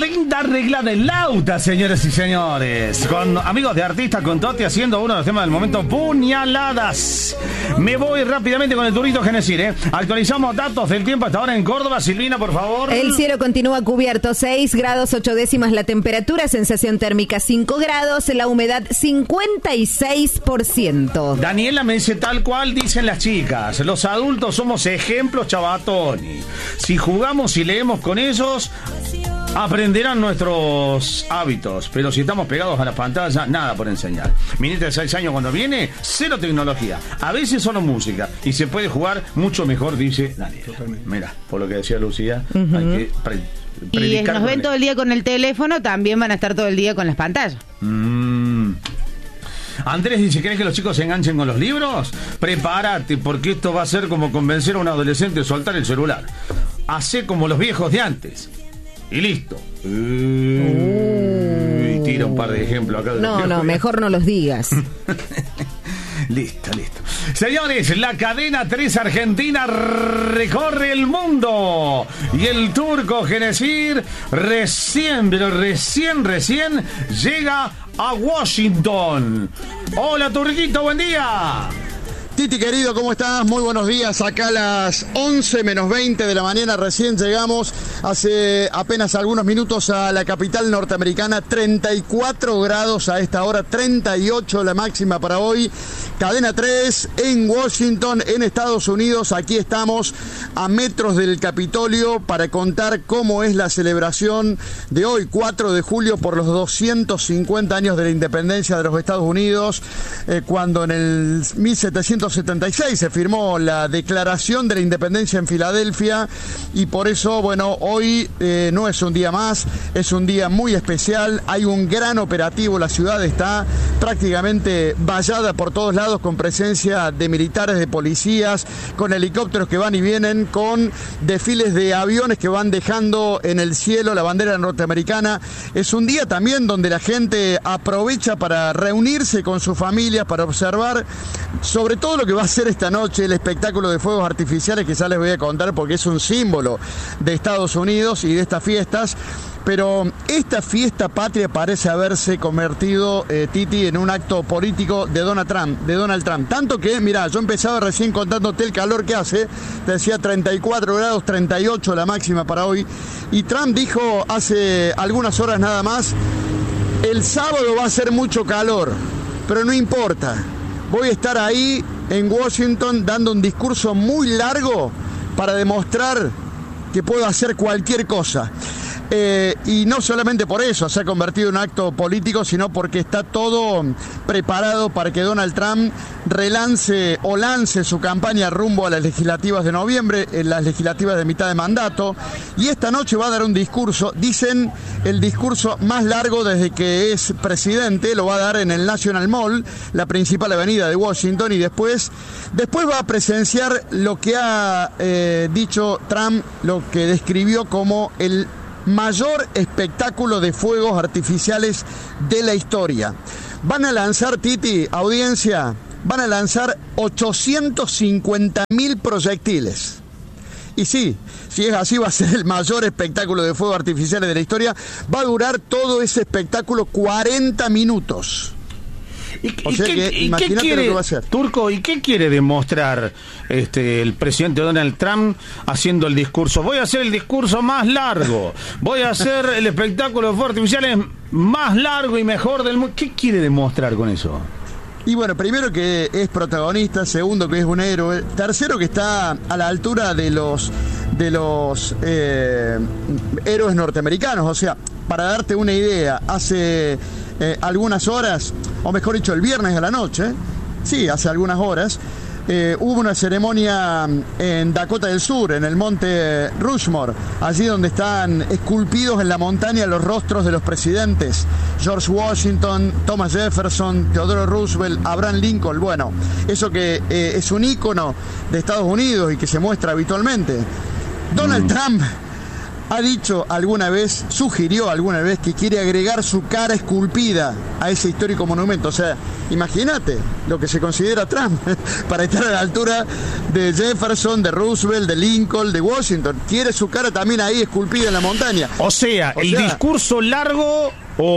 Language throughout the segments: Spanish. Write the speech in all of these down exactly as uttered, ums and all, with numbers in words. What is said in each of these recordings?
linda arreglada en Lauta, señores y señores. Con amigos de artistas, con Toti haciendo uno de los temas del momento, Puñaladas. Me voy rápidamente con el turito Genesir, ¿eh? Actualizamos datos del tiempo hasta ahora en Córdoba. Silvina, por favor. El cielo continúa cubierto, seis grados ocho décimas la temperatura, sensación térmica cinco grados, la humedad cincuenta y seis por ciento. Daniela me dice tal cual dicen las chicas. Los adultos somos ejemplos, chavatoni. Si jugamos y leemos con ellos, aprenderán nuestros hábitos. Pero si estamos pegados a las pantallas, nada por enseñar. Mi nieta de seis años cuando viene, cero tecnología. A veces solo música. Y se puede jugar mucho mejor, dice Daniela. Mira, por lo que decía Lucía, uh-huh. hay que pre- y nos ven todo el día con el teléfono, también van a estar todo el día con las pantallas. Mm. Andrés dice, ¿crees que los chicos se enganchen con los libros? Prepárate, porque esto va a ser como convencer a un adolescente de soltar el celular. Hacé como los viejos de antes. Y listo. Uh, y tira un par de ejemplos acá. De no, no, mejor no los digas. Listo, listo. Señores, la cadena tres Argentina recorre el mundo. Y el turco Genesir recién, pero recién, recién llega a Washington. Hola, Turquito, buen día. Titi querido, ¿cómo estás? Muy buenos días. Acá a las once menos veinte de la mañana recién llegamos hace apenas algunos minutos a la capital norteamericana. treinta y cuatro grados a esta hora, treinta y ocho la máxima para hoy. Cadena tres en Washington, en Estados Unidos. Aquí estamos a metros del Capitolio para contar cómo es la celebración de hoy, cuatro de julio, por los doscientos cincuenta años de la independencia de los Estados Unidos, eh, cuando en el mil setecientos setenta y seis se firmó la Declaración de la Independencia en Filadelfia, y por eso, bueno, hoy eh, no es un día más, es un día muy especial. Hay un gran operativo, la ciudad está prácticamente vallada por todos lados, con presencia de militares, de policías, con helicópteros que van y vienen, con desfiles de aviones que van dejando en el cielo la bandera norteamericana. Es un día también donde la gente aprovecha para reunirse con sus familias, para observar sobre todo lo que va a ser esta noche, el espectáculo de fuegos artificiales, que ya les voy a contar porque es un símbolo de Estados Unidos y de estas fiestas. Pero esta fiesta patria parece haberse convertido, eh, Titi, en un acto político de Donald Trump, de Donald Trump. Tanto que, mirá, yo empezaba recién contándote el calor que hace, te decía treinta y cuatro grados, treinta y ocho la máxima para hoy. Y Trump dijo hace algunas horas nada más, el sábado va a ser mucho calor, pero no importa. Voy a estar ahí en Washington dando un discurso muy largo para demostrar que puedo hacer cualquier cosa. Eh, y no solamente por eso se ha convertido en un acto político, sino porque está todo preparado para que Donald Trump relance o lance su campaña rumbo a las legislativas de noviembre, en las legislativas de mitad de mandato, y esta noche va a dar un discurso, dicen el discurso más largo desde que es presidente, lo va a dar en el National Mall, la principal avenida de Washington, y después, después va a presenciar lo que ha eh, dicho Trump, lo que describió como el mayor espectáculo de fuegos artificiales de la historia. Van a lanzar, Titi, audiencia, van a lanzar ochocientos cincuenta mil proyectiles. Y sí, si es así, va a ser el mayor espectáculo de fuegos artificiales de la historia. Va a durar todo ese espectáculo cuarenta minutos. ¿Y, o sea qué, que, ¿y qué quiere, lo que va a hacer. Turco, ¿y qué quiere demostrar este el presidente Donald Trump haciendo el discurso? Voy a hacer el discurso más largo, voy a hacer el espectáculo de fuegos artificiales más largo y mejor del mundo. ¿Qué quiere demostrar con eso? Y bueno, primero que es protagonista, segundo que es un héroe, tercero que está a la altura de los de los eh, héroes norteamericanos. O sea, para darte una idea, hace eh, algunas horas, o mejor dicho, el viernes a la noche, sí, hace algunas horas, eh, hubo una ceremonia en Dakota del Sur, en el monte Rushmore, allí donde están esculpidos en la montaña los rostros de los presidentes, George Washington, Thomas Jefferson, Theodore Roosevelt, Abraham Lincoln. Bueno, eso que eh, es un ícono de Estados Unidos y que se muestra habitualmente. Donald mm. Trump ha dicho alguna vez, sugirió alguna vez que quiere agregar su cara esculpida a ese histórico monumento. O sea, imagínate lo que se considera Trump para estar a la altura de Jefferson, de Roosevelt, de Lincoln, de Washington. Quiere su cara también ahí esculpida en la montaña. O sea, o el sea, discurso largo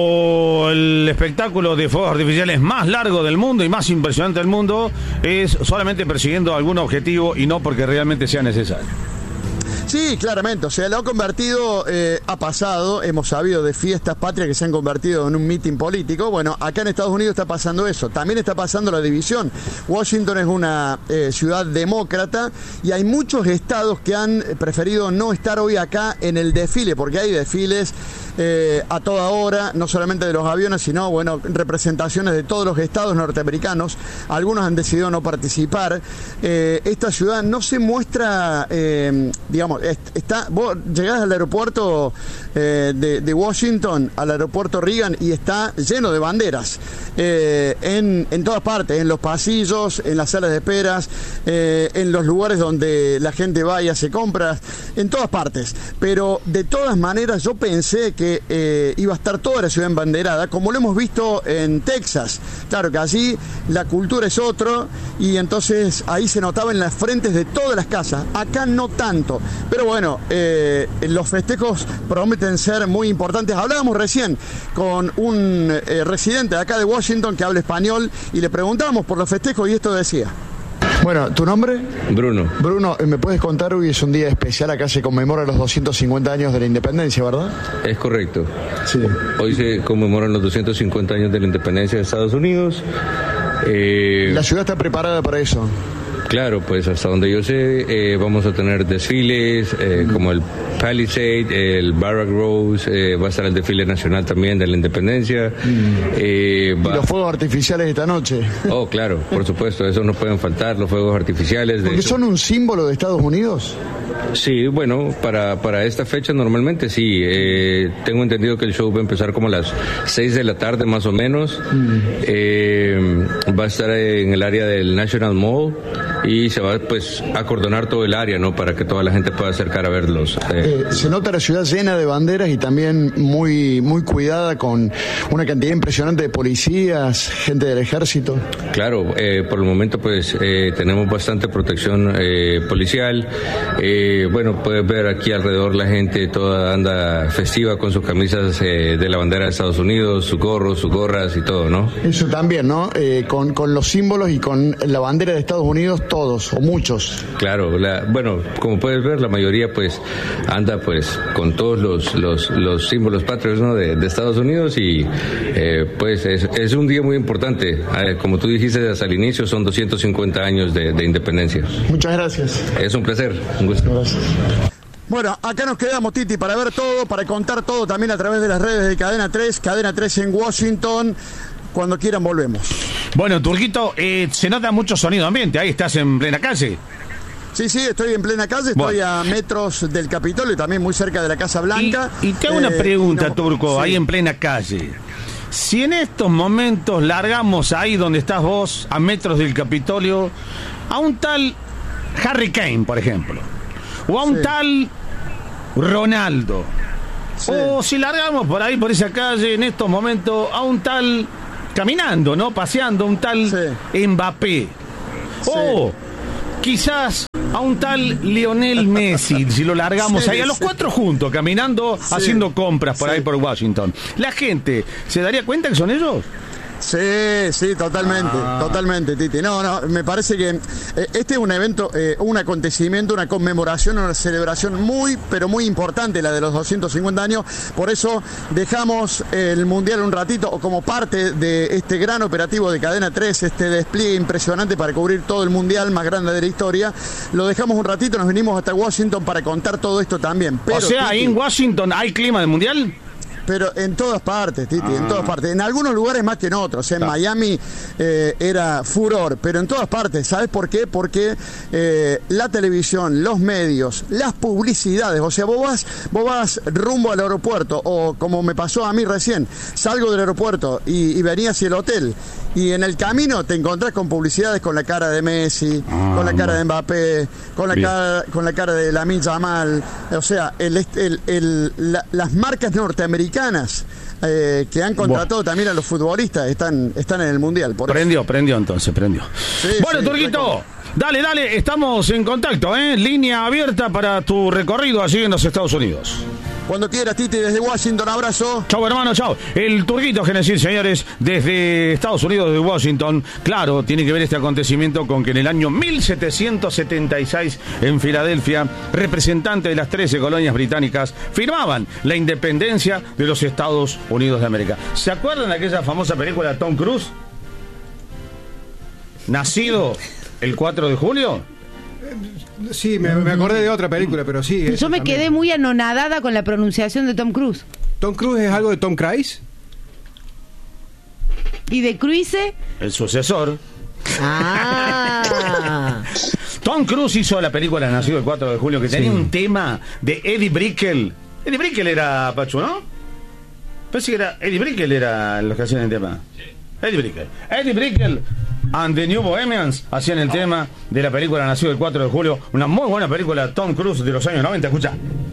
o el espectáculo de fuegos artificiales más largo del mundo y más impresionante del mundo es solamente persiguiendo algún objetivo y no porque realmente sea necesario. Sí, claramente, o sea, lo ha convertido, eh, ha pasado, hemos sabido de fiestas patrias que se han convertido en un mitin político. Bueno, acá en Estados Unidos está pasando eso, también está pasando la división. Washington es una eh, ciudad demócrata y hay muchos estados que han preferido no estar hoy acá en el desfile, porque hay desfiles eh, a toda hora, no solamente de los aviones, sino, bueno, representaciones de todos los estados norteamericanos. Algunos han decidido no participar. Eh, esta ciudad no se muestra, eh, digamos, está, vos llegás al aeropuerto eh, de, de Washington, al aeropuerto Reagan, y está lleno de banderas eh, en, en todas partes, en los pasillos, en las salas de esperas, eh, en los lugares donde la gente va y hace compras, en todas partes. Pero de todas maneras yo pensé que eh, iba a estar toda la ciudad embanderada, como lo hemos visto en Texas. Claro que allí la cultura es otro, y entonces ahí se notaba en las frentes de todas las casas. Acá no tanto. Pero bueno, eh, los festejos prometen ser muy importantes. Hablábamos recién con un eh, residente de acá de Washington que habla español y le preguntábamos por los festejos y esto decía. Bueno, ¿tu nombre? Bruno. Bruno, ¿me puedes contar? Hoy es un día especial, acá se conmemora los doscientos cincuenta años de la independencia, ¿verdad? Es correcto. Sí. Hoy se conmemoran los doscientos cincuenta años de la independencia de Estados Unidos. Eh... ¿La ciudad está preparada para eso? Claro, pues hasta donde yo sé, eh, vamos a tener desfiles eh, como el Palisade, el Barrack Rose, eh, va a estar el desfile nacional también de la independencia. Mm. Eh, va... ¿Y los fuegos artificiales esta noche? Oh, claro, por supuesto, eso no pueden faltar, los fuegos artificiales. ¿Porque de... son un símbolo de Estados Unidos? Sí, bueno, para, para esta fecha normalmente sí. Eh, tengo entendido que el show va a empezar como a las seis de la tarde más o menos. Mm. Eh, va a estar en el área del National Mall y se va pues a acordonar todo el área, ¿no? Para que toda la gente pueda acercar a verlos. Eh. Eh, se nota la ciudad llena de banderas y también muy, muy cuidada, con una cantidad impresionante de policías, gente del ejército. Claro, eh, por el momento pues eh, tenemos bastante protección eh, policial. Eh, bueno, puedes ver aquí alrededor la gente toda anda festiva con sus camisas eh, de la bandera de Estados Unidos, sus gorros, sus gorras y todo, ¿no? Eso también, ¿no? Eh, con, con los símbolos y con la bandera de Estados Unidos, todos o muchos. Claro, la, bueno, como puedes ver, la mayoría pues anda pues con todos los los, los símbolos patrios, ¿no? de, de Estados Unidos y eh, pues es, es un día muy importante. Eh, como tú dijiste hasta el inicio, son doscientos cincuenta años de, de independencia. Muchas gracias. Es un placer, un gusto. Gracias. Bueno, acá nos quedamos, Titi, para ver todo, para contar todo también a través de las redes de Cadena tres, Cadena tres en Washington. Cuando quieran volvemos. Bueno, Turquito, eh, se nota mucho sonido ambiente, ahí estás en plena calle. Sí, sí, estoy en plena calle, estoy bueno. a metros del Capitolio, también muy cerca de la Casa Blanca. Y, y te hago eh, una pregunta, no, Turco, sí. Ahí en plena calle. Si en estos momentos largamos ahí donde estás vos, a metros del Capitolio, a un tal Harry Kane, por ejemplo, o a un sí. tal Ronaldo, sí. o si largamos por ahí, por esa calle, en estos momentos, a un tal... caminando, ¿no? Paseando, un tal sí. Mbappé. Sí. O quizás a un tal Lionel Messi, si lo largamos sí, ahí, a los sí. cuatro juntos, caminando, sí. haciendo compras por sí. ahí por Washington. ¿La gente se daría cuenta que son ellos? Sí, sí, totalmente, ah. totalmente, Titi. No, no, me parece que eh, este es un evento, eh, un acontecimiento, una conmemoración, una celebración muy, pero muy importante, la de los doscientos cincuenta años. Por eso dejamos el Mundial un ratito, o como parte de este gran operativo de Cadena tres, este despliegue impresionante para cubrir todo el Mundial más grande de la historia. Lo dejamos un ratito, nos venimos hasta Washington para contar todo esto también. Pero, o sea, Titi, ¿ahí en Washington hay clima de Mundial? Pero en todas partes, Titi, ah. en todas partes. En algunos lugares más que en otros. En ah. Miami eh, era furor, pero en todas partes. ¿Sabes por qué? Porque eh, la televisión, los medios, las publicidades, o sea, vos vas, vos vas rumbo al aeropuerto, o como me pasó a mí recién, salgo del aeropuerto y, y venía hacia el hotel, y en el camino te encontrás con publicidades con la cara de Messi, ah, con la cara de Mbappé, con la, cara, con la cara de Lamine Yamal, o sea, el, el, el, la, las marcas norteamericanas Eh, que han contratado bueno. también a los futbolistas, están, están en el Mundial. Por prendió, eso. prendió entonces, prendió. Sí, bueno, sí, Turquito, dale, dale, estamos en contacto, ¿eh? Línea abierta para tu recorrido allí en los Estados Unidos. Cuando quieras, Titi, desde Washington, abrazo. Chau, hermano, chau. El Turquito Genesis, señores, desde Estados Unidos, desde Washington. Claro, tiene que ver este acontecimiento con que en el año mil setecientos setenta y seis, en Filadelfia, representantes de las trece colonias británicas firmaban la independencia de los Estados Unidos de América. ¿Se acuerdan de aquella famosa película de Tom Cruise? Nacido el cuatro de julio. Sí, me, me acordé de otra película, pero sí. Yo me también quedé muy anonadada con la pronunciación de Tom Cruise. ¿Tom Cruise es algo de Tom Cruise? ¿Y de Cruise? El sucesor. Ah. Tom Cruise hizo la película Nacido el cuatro de julio, que tenía sí. un tema de Eddie Brickell. Eddie Brickell era Pachu, ¿no? Pensé que era Eddie Brickell era los que hacían el tema. Sí. Eddie Brickell. Eddie Brickell and the New Bohemians hacían el tema de la película Nacido el cuatro de julio. Una muy buena película, Tom Cruise de los años noventa. Escucha.